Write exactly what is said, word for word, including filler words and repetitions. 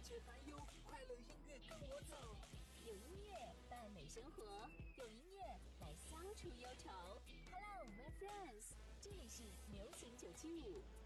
界还有快乐音乐跟我走。 有音乐伴美生活，有音乐来消除忧愁。Hello, my friends， 这里是流行九七五